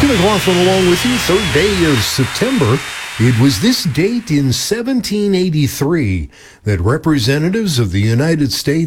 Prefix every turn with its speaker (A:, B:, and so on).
A: McLaughlin along with you, third day of September. It was this date in 1783 that representatives of the United States